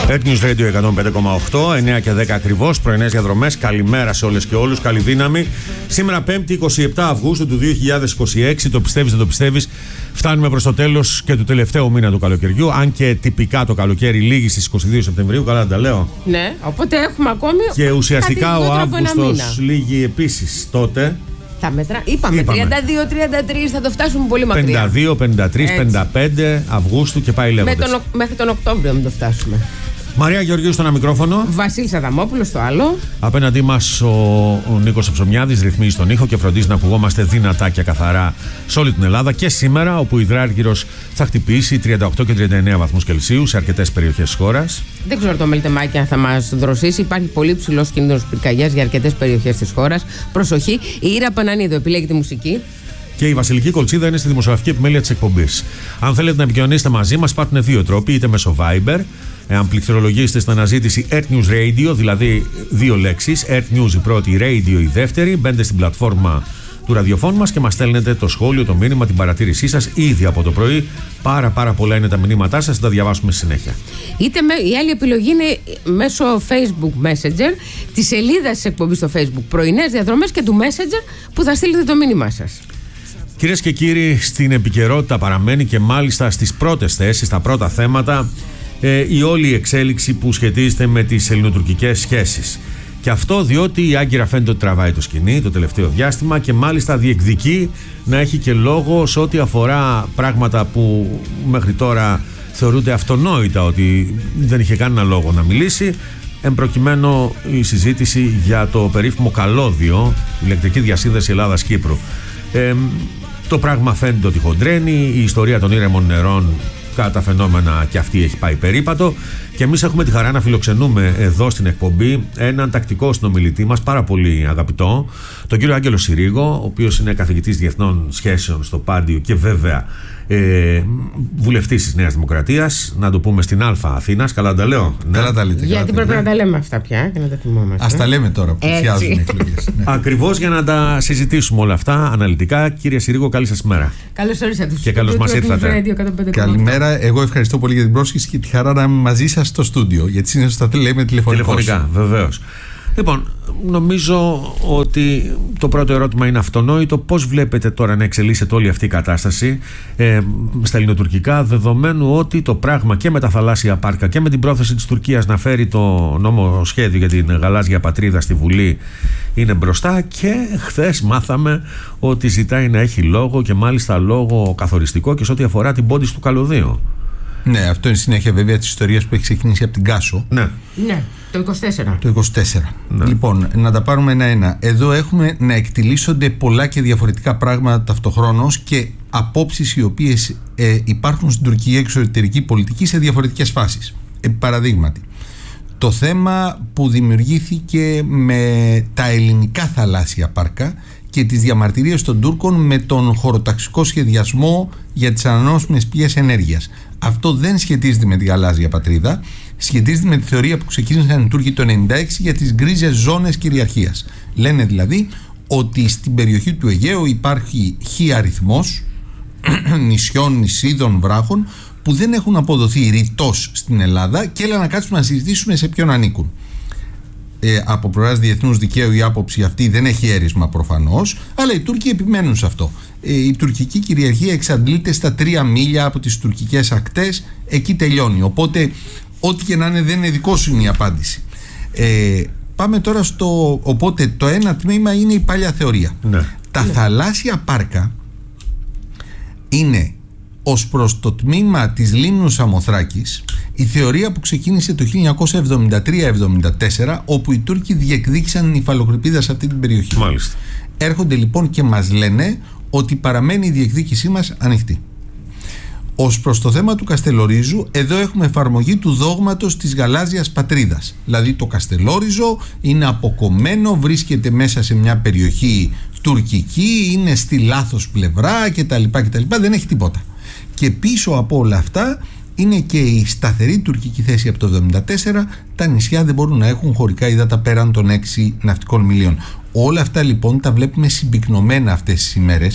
Earth News Radio 105,8, 9 και 10 ακριβώς, πρωινές διαδρομές. Καλημέρα σε όλες και όλους, καλή δύναμη. Σήμερα 5η 27 Αυγούστου του 2026, το πιστεύεις δεν το πιστεύεις, φτάνουμε προς το τέλος και του τελευταίου μήνα του καλοκαιριού. Αν και τυπικά το καλοκαίρι λήγει στις 22 Σεπτεμβρίου, καλά τα λέω. Ναι, οπότε έχουμε ακόμη. Και ουσιαστικά ο Αύγουστος λήγει επίσης τότε. Τα μέτρα, είπαμε 32-33, θα το φτάσουμε πολύ μακριά. 52, 53, 55 Αυγούστου και πάει λέγοντας. Μέχρι τον Οκτώβριο μην το φτάσουμε. Μαρία Γεωργίου στο ένα μικρόφωνο. Βασίλης Αδαμόπουλος στο άλλο. Απέναντί μας ο Νίκος Ψωμιάδης ρυθμίζει τον ήχο και φροντίζει να ακουγόμαστε δυνατά και καθαρά σε όλη την Ελλάδα. Και σήμερα, όπου η υδράργυρος θα χτυπήσει 38 και 39 βαθμούς Κελσίου σε αρκετές περιοχές της χώρας. Δεν ξέρω το μελτεμάκι αν θα μας δροσίσει. Υπάρχει πολύ ψηλός κίνδυνος πυρκαγιάς για αρκετές περιοχές της χώρας. Προσοχή, η Ήρα Πανανίδου επιλέγει τη μουσική. Και η Βασιλική Κολτσίδα είναι στη δημοσιογραφική επιμέλεια της εκπομπής. Αν θέλετε να επικοινωνήσετε μαζί μας, υπάρχουν δύο τρόποι, είτε μέσω Viber. Εάν πληκτρολογήσετε στην αναζήτηση Earth News Radio, δηλαδή δύο λέξεις, Earth News η πρώτη, Radio η δεύτερη, μπαίνετε στην πλατφόρμα του ραδιοφώνου μας και μας στέλνετε το σχόλιο, το μήνυμα, την παρατήρησή σας ήδη από το πρωί. Πάρα πολλά είναι τα μηνύματά σας, θα τα διαβάσουμε στη συνέχεια. Η άλλη επιλογή είναι μέσω Facebook Messenger, τη σελίδα της εκπομπής στο Facebook, πρωινές διαδρομές, και του Messenger που θα στείλετε το μήνυμά σας. Κυρίες και κύριοι, στην επικαιρότητα παραμένει και μάλιστα στις πρώτες θέσεις, στα πρώτα θέματα, η όλη εξέλιξη που σχετίζεται με τις ελληνοτουρκικές σχέσεις. Και αυτό διότι η Άγκυρα φαίνεται ότι τραβάει το σκηνή το τελευταίο διάστημα και μάλιστα διεκδικεί να έχει και λόγο σε ό,τι αφορά πράγματα που μέχρι τώρα θεωρούνται αυτονόητα ότι δεν είχε κανένα λόγο να μιλήσει. Εν προκειμένου η συζήτηση για το περίφημο καλώδιο, ηλεκτρική διασύνδεση Ελλάδας-Κύπρου. Το πράγμα φαίνεται ότι χοντρένει, η ιστορία των ήρεμων νερών κατά φαινόμενα και αυτή έχει πάει περίπατο και εμείς έχουμε τη χαρά να φιλοξενούμε εδώ στην εκπομπή έναν τακτικό συνομιλητή μας, πάρα πολύ αγαπητό, τον κύριο Άγγελο Συρίγο, ο οποίος είναι καθηγητής διεθνών σχέσεων στο Πάντιο και βέβαια βουλευτής της Νέας Δημοκρατίας, να το πούμε στην Αλφα Αθήνας. Καλά τα λέω. Καλά τα λέτε. Γιατί πρέπει να τα λέμε αυτά πια και να τα θυμόμαστε. Ας τα λέμε τώρα που πλησιάζουν οι εκλογές. Ακριβώς για να τα συζητήσουμε όλα αυτά αναλυτικά. Κύριε Συρίγο, καλή σας μέρα. Καλώς ορίσατε. Και καλώς μας ήρθατε. Καλημέρα. Εγώ ευχαριστώ πολύ για την πρόσκληση και τη χαρά να είμαι μαζί σας στο στούντιο. Γιατί συνήθως τα λέμε τηλεφωνικά. Βεβαίως. Λοιπόν, νομίζω ότι το πρώτο ερώτημα είναι αυτονόητο. Πώς βλέπετε τώρα να εξελίσσεται όλη αυτή η κατάσταση στα ελληνοτουρκικά, δεδομένου ότι το πράγμα και με τα θαλάσσια πάρκα και με την πρόθεση της Τουρκίας να φέρει το νομοσχέδιο για την γαλάζια πατρίδα στη Βουλή είναι μπροστά, και χθες μάθαμε ότι ζητάει να έχει λόγο, και μάλιστα λόγο καθοριστικό, και σε ό,τι αφορά την πόντιση του καλωδίου. Ναι, αυτό είναι συνέχεια βέβαια της ιστορίας που έχει ξεκινήσει από την Κάσο. Ναι, το 24. Ναι. Λοιπόν, να τα πάρουμε ένα-ένα. Εδώ έχουμε να εκτιλήσονται πολλά και διαφορετικά πράγματα ταυτοχρόνως και απόψεις οι οποίες υπάρχουν στην τουρκική εξωτερική πολιτική σε διαφορετικές φάσεις. Παραδείγματι, το θέμα που δημιουργήθηκε με τα ελληνικά θαλάσσια πάρκα και τις διαμαρτυρίες των Τούρκων με τον χωροταξικό σχεδιασμό για τις ανανεώσιμες πηγές ενέργειας. Αυτό δεν σχετίζεται με τη γαλάζια πατρίδα, σχετίζεται με τη θεωρία που ξεκίνησαν οι Τούρκοι το 1996 για τις γκρίζες ζώνες κυριαρχίας. Λένε δηλαδή ότι στην περιοχή του Αιγαίου υπάρχει χι αριθμός νησιών, νησίδων, βράχων που δεν έχουν αποδοθεί ρητός στην Ελλάδα, και έλα να κάτσουμε να συζητήσουμε σε ποιον ανήκουν. Από πλευράς διεθνούς δικαίου η άποψη αυτή δεν έχει έρισμα προφανώς, αλλά οι Τούρκοι επιμένουν σε αυτό. Η τουρκική κυριαρχία εξαντλείται στα 3 μίλια από τις τουρκικές ακτές, εκεί τελειώνει. Οπότε, ό,τι και να είναι, δεν είναι δικό σου είναι η απάντηση. Πάμε τώρα στο. Οπότε, το ένα τμήμα είναι η παλιά θεωρία. Ναι. Τα θαλάσσια πάρκα είναι ως προς το τμήμα της λίμνου Σαμοθράκης η θεωρία που ξεκίνησε το 1973-74, όπου οι Τούρκοι διεκδίκησαν υφαλοκρηπίδα σε αυτή την περιοχή. Μάλιστα. Έρχονται λοιπόν και μας λένε ότι παραμένει η διεκδίκησή μας ανοιχτή. Ως προς το θέμα του Καστελορίζου, εδώ έχουμε εφαρμογή του δόγματος της γαλάζιας πατρίδας. Δηλαδή το Καστελόριζο είναι αποκομμένο, βρίσκεται μέσα σε μια περιοχή τουρκική, είναι στη λάθος πλευρά κτλ. Δεν έχει τίποτα. Και πίσω από όλα αυτά είναι και η σταθερή τουρκική θέση από το 1974, τα νησιά δεν μπορούν να έχουν χωρικά υδάτα πέραν των 6 ναυτικών μιλίων. Όλα αυτά λοιπόν τα βλέπουμε συμπυκνωμένα αυτές τις ημέρες.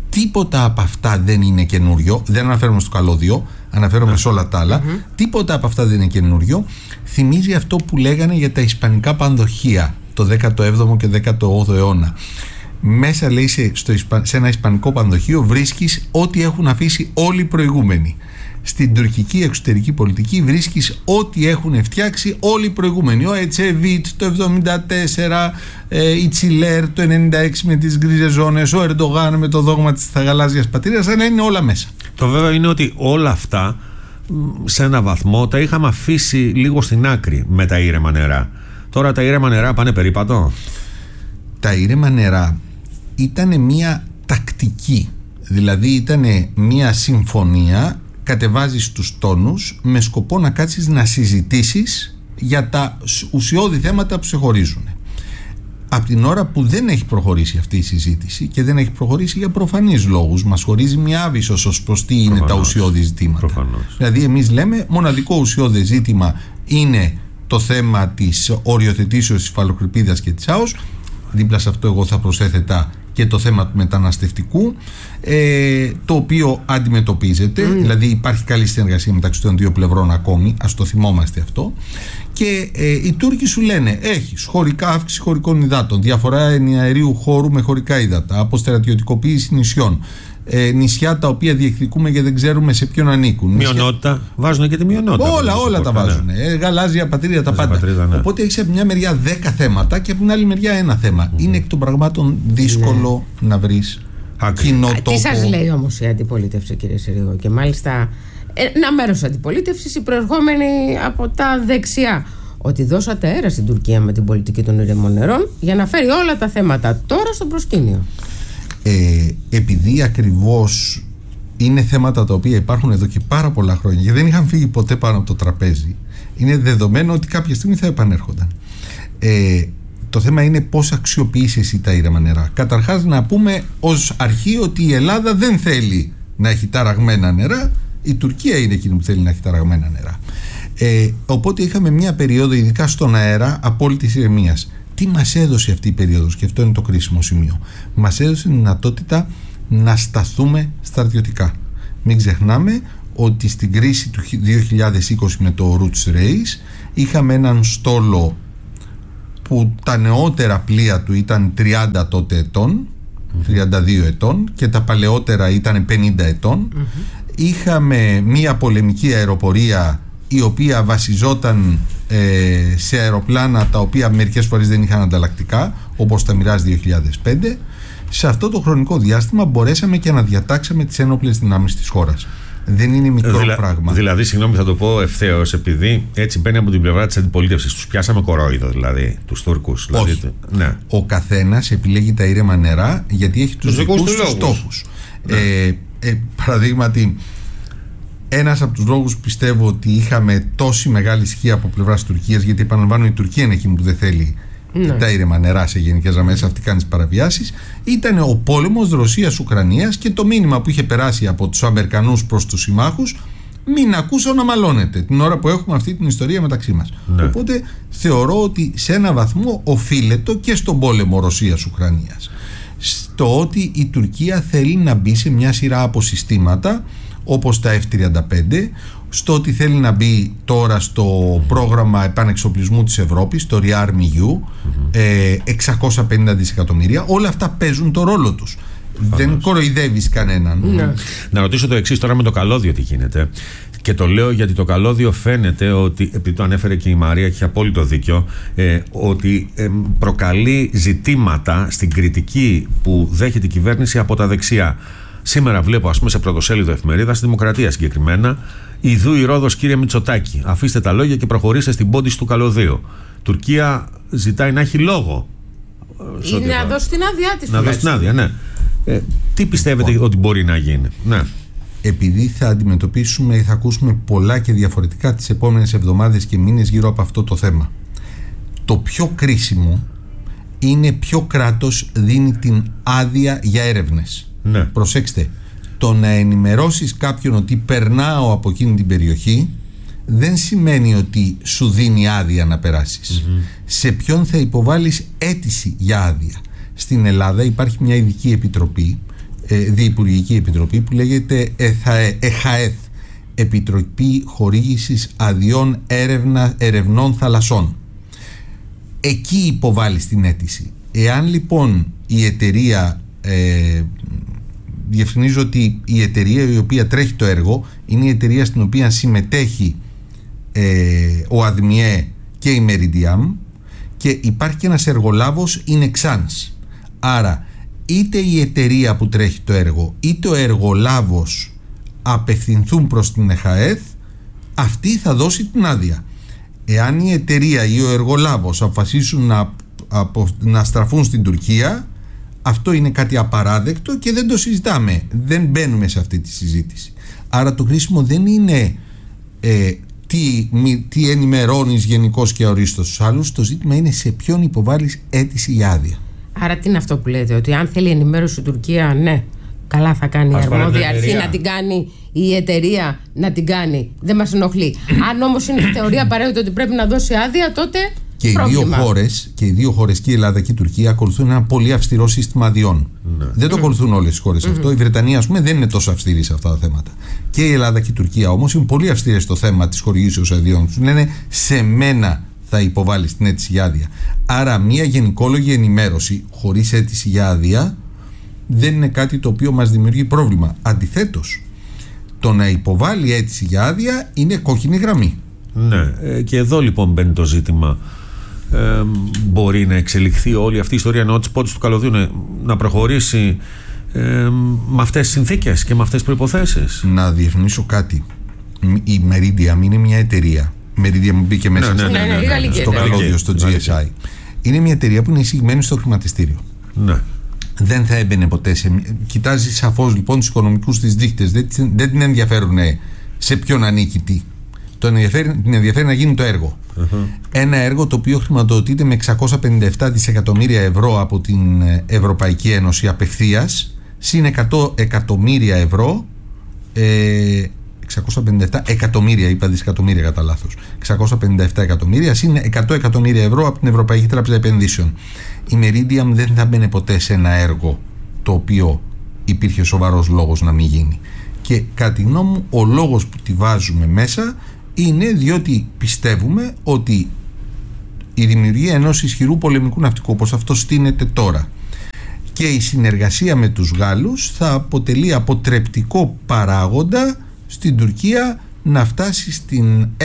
Τίποτα από αυτά δεν είναι καινούριο. Δεν αναφέρομαι στο καλώδιο, αναφέρομαι σε όλα τα άλλα. Τίποτα από αυτά δεν είναι καινούριο. Θυμίζει αυτό που λέγανε για τα ισπανικά πανδοχεία το 17ο και 18ο αιώνα. Μέσα, λέει, σε ένα ισπανικό πανδοχείο βρίσκεις ό,τι έχουν αφήσει όλοι οι προηγούμενοι. Στην τουρκική εξωτερική πολιτική βρίσκεις ό,τι έχουν φτιάξει όλοι οι προηγούμενοι. Ο Ετσεβίτ το 1974, η Τσιλέρ το 1996 με τις γκρίζες ζώνες, ο Ερντογάν με το δόγμα της γαλάζιας πατρίδας, αλλά είναι όλα μέσα. Το βέβαιο είναι ότι όλα αυτά σε ένα βαθμό τα είχαμε αφήσει λίγο στην άκρη με τα ήρεμα νερά. Τώρα τα ήρεμα νερά πάνε περίπατο. Τα ήρεμα νερά ήταν μια τακτική, δηλαδή ήταν μια συμφωνία. Κατεβάζεις τους τόνους με σκοπό να κάτσεις να συζητήσεις για τα ουσιώδη θέματα που σε χωρίζουν. Από την ώρα που δεν έχει προχωρήσει αυτή η συζήτηση και δεν έχει προχωρήσει για προφανείς λόγους, μας χωρίζει μια άβυσσος ως προς τι είναι τα ουσιώδη ζητήματα. Προφανώς. Δηλαδή εμείς λέμε μοναδικό ουσιώδη ζήτημα είναι το θέμα της οριοθετήσεως της υφαλοκρηπίδας και της ΑΟΣ. Δίπλα σε αυτό εγώ θα προσέθετα και το θέμα του μεταναστευτικού, το οποίο αντιμετωπίζεται, δηλαδή υπάρχει καλή συνεργασία μεταξύ των δύο πλευρών ακόμη, ας το θυμόμαστε αυτό, και οι Τούρκοι σου λένε έχεις χωρικά αύξηση χωρικών υδάτων, διαφορά ενιαερίου χώρου με χωρικά ύδατα, αποστρατιωτικοποίηση νησιών, νησιά τα οποία διεκδικούμε και δεν ξέρουμε σε ποιον ανήκουν. Μειονότητα, βάζουν και τη μειονότητα. Όλα τα βάζουν. Γαλάζια πατρίδα, τα πάντα. Πατρίδα, ναι. Οπότε έχεις από μια μεριά 10 θέματα και από την άλλη μεριά ένα θέμα. Είναι εκ των πραγμάτων δύσκολο να βρεις κοινό τόπο. Τι σας λέει όμως η αντιπολίτευση, κύριε Συρίγο? Και μάλιστα ένα μέρος αντιπολίτευσης, οι προερχόμενοι από τα δεξιά, ότι δώσατε αέρα στην Τουρκία με την πολιτική των ήρεμων νερών για να φέρει όλα τα θέματα τώρα στο προσκήνιο. Επειδή ακριβώς είναι θέματα τα οποία υπάρχουν εδώ και πάρα πολλά χρόνια και δεν είχαν φύγει ποτέ πάνω από το τραπέζι, είναι δεδομένο ότι κάποια στιγμή θα επανέρχονταν. Το θέμα είναι πώς αξιοποιείς εσύ τα ήρεμα νερά. Καταρχάς να πούμε ως αρχή ότι η Ελλάδα δεν θέλει να έχει ταραγμένα νερά, η Τουρκία είναι εκείνη που θέλει να έχει ταραγμένα νερά. Οπότε είχαμε μια περίοδο, ειδικά στον αέρα, απόλυτης ηρεμίας. Τι μας έδωσε αυτή η περίοδος, και αυτό είναι το κρίσιμο σημείο? Μας έδωσε τη δυνατότητα να σταθούμε στρατιωτικά. Μην ξεχνάμε ότι στην κρίση του 2020 με το Roots Race είχαμε έναν στόλο που τα νεότερα πλοία του ήταν 30 τότε ετών, 32 ετών, και τα παλαιότερα ήταν 50 ετών. Είχαμε μία πολεμική αεροπορία η οποία βασιζόταν σε αεροπλάνα τα οποία μερικές φορές δεν είχαν ανταλλακτικά, όπως τα Mirage 2005. Σε αυτό το χρονικό διάστημα μπορέσαμε και να διατάξαμε τις ένοπλες δυνάμεις της χώρας. Δεν είναι μικρό πράγμα. Δηλαδή, συγγνώμη, θα το πω ευθέως, επειδή έτσι μπαίνει από την πλευρά της αντιπολίτευσης. Τους πιάσαμε κορόιδο, δηλαδή, τους Τούρκους. Δηλαδή, όχι. Ναι. Ο καθένας επιλέγει τα ήρεμα νερά γιατί έχει τους δικούς του στόχους. Ναι. Παραδείγματι, ένας από τους λόγους που πιστεύω ότι είχαμε τόση μεγάλη ισχύ από πλευράς Τουρκίας, γιατί επαναλαμβάνω η Τουρκία είναι εκείνη που δεν θέλει τα ήρεμα νερά σε γενικές γραμμές, αυτή κάνει τις παραβιάσεις, ήταν ο πόλεμος Ρωσίας-Ουκρανίας και το μήνυμα που είχε περάσει από τους Αμερικανούς προς τους συμμάχους: μην ακούσω να μαλώνετε την ώρα που έχουμε αυτή την ιστορία μεταξύ μας. Ναι. Οπότε θεωρώ ότι σε ένα βαθμό οφείλεται και στον πόλεμο Ρωσίας-Ουκρανίας στο ότι η Τουρκία θέλει να μπει σε μια σειρά από συστήματα όπως τα F-35, στο ότι θέλει να μπει τώρα στο πρόγραμμα επανεξοπλισμού της Ευρώπης, το ReArmEU, 650 δισεκατομμύρια. Όλα αυτά παίζουν το ρόλο τους. Δεν κοροϊδεύεις κανέναν. Να ρωτήσω το εξής τώρα με το καλώδιο τι γίνεται. Και το λέω γιατί το καλώδιο φαίνεται ότι, επειδή το ανέφερε και η Μαρία και έχει απόλυτο δίκιο, ότι προκαλεί ζητήματα στην κριτική που δέχεται η κυβέρνηση από τα δεξιά. Σήμερα βλέπω, ας πούμε, σε πρωτοσέλιδο εφημερίδα, στη Δημοκρατία συγκεκριμένα, «Ιδού η Ρόδος, κύριε Μητσοτάκη. Αφήστε τα λόγια και προχωρήστε στην πόντιση του καλωδίου». Τουρκία ζητάει να έχει λόγο. Ή να δώσει την άδειά της. Να δώσει την άδεια, ναι. Τι πιστεύετε ότι μπορεί να γίνει? Ναι. Επειδή θα αντιμετωπίσουμε, θα ακούσουμε πολλά και διαφορετικά τις επόμενες εβδομάδες και μήνες γύρω από αυτό το θέμα. Το πιο κρίσιμο είναι ποιο κράτος δίνει την άδεια για έρευνες. Ναι. Προσέξτε, το να ενημερώσεις κάποιον ότι περνάω από εκείνη την περιοχή δεν σημαίνει ότι σου δίνει άδεια να περάσεις. Σε ποιον θα υποβάλεις αίτηση για άδεια? Στην Ελλάδα υπάρχει μια ειδική επιτροπή διυπουργική επιτροπή που λέγεται ΕΧΑΕΘ, Επιτροπή Χορήγησης Αδειών Ερευνών Θαλασσών. Εκεί υποβάλλει την αίτηση. Εάν λοιπόν η εταιρεία, διευκρινίζω ότι η εταιρεία η οποία τρέχει το έργο είναι η εταιρεία στην οποία συμμετέχει ο ΑΔΜΙΕ και η Meridiam, και υπάρχει και ένας εργολάβος, είναι Xans. Άρα είτε η εταιρεία που τρέχει το έργο είτε ο εργολάβος απευθυνθούν προς την ΕΧΑΕΘ, αυτή θα δώσει την άδεια. Εάν η εταιρεία ή ο εργολάβος αποφασίσουν να στραφούν στην Τουρκία, αυτό είναι κάτι απαράδεκτο και δεν το συζητάμε, δεν μπαίνουμε σε αυτή τη συζήτηση. Άρα το κρίσιμο δεν είναι τι ενημερώνεις γενικώς και ορίστως τους άλλους, το ζήτημα είναι σε ποιον υποβάλλεις αίτηση για άδεια. Άρα τι είναι αυτό που λέτε, ότι αν θέλει ενημέρωση η Τουρκία, ναι, καλά θα κάνει η αρμόδια αρχή να την κάνει, η εταιρεία να την κάνει, δεν μας ενοχλεί. Αν όμως είναι η θεωρία απαραίτητα ότι πρέπει να δώσει άδεια, τότε και οι δύο χώρες, και η Ελλάδα και η Τουρκία, ακολουθούν ένα πολύ αυστηρό σύστημα αδειών. Δεν το ακολουθούν όλες οι χώρες αυτό. Η Βρετανία, ας πούμε, δεν είναι τόσο αυστηρή σε αυτά τα θέματα. Και η Ελλάδα και η Τουρκία όμως είναι πολύ αυστηρές στο θέμα της χορηγήσεως αδειών. Τους λένε σε μένα θα υποβάλεις την αίτηση για άδεια. Άρα, μια γενικόλογη ενημέρωση χωρίς αίτηση για άδεια δεν είναι κάτι το οποίο μας δημιουργεί πρόβλημα. Αντιθέτως, το να υποβάλει αίτηση για άδεια είναι κόκκινη γραμμή. Ναι, και εδώ λοιπόν μπαίνει το ζήτημα. Μπορεί να εξελιχθεί όλη αυτή η ιστορία, ενώ τις πότες του καλωδίου να προχωρήσει με αυτές τις συνθήκες και με αυτές τις προϋποθέσεις. Να διευκρινίσω κάτι. Η Meridiam είναι μια εταιρεία. Meridiam μπήκε μέσα στο καλώδιο, στο GSI. Είναι μια εταιρεία που είναι εισηγμένη στο χρηματιστήριο. Ναι. Δεν θα έμπαινε ποτέ Κοιτάζει σαφώς λοιπόν τους οικονομικούς της δείκτες. Δεν την ενδιαφέρουν σε ποιον ανήκει τι. Την ενδιαφέρει να γίνει το έργο. Ένα έργο το οποίο χρηματοδοτείται με 657 δισεκατομμύρια ευρώ από την Ευρωπαϊκή Ένωση απευθείας, συν 100 εκατομμύρια ευρώ, 657 εκατομμύρια, είπα δισεκατομμύρια κατά λάθος, 657 εκατομμύρια συν 100 εκατομμύρια ευρώ από την Ευρωπαϊκή Τράπεζα Επενδύσεων. Η Meridiam δεν θα μπαίνει ποτέ σε ένα έργο το οποίο υπήρχε σοβαρός λόγος να μην γίνει. Και κατά τη γνώμη μου, ο λόγος που τη βάζουμε μέσα είναι διότι πιστεύουμε ότι η δημιουργία ενός ισχυρού πολεμικού ναυτικού, όπως αυτό στείνεται τώρα, και η συνεργασία με τους Γάλλους θα αποτελεί αποτρεπτικό παράγοντα στην Τουρκία να φτάσει στην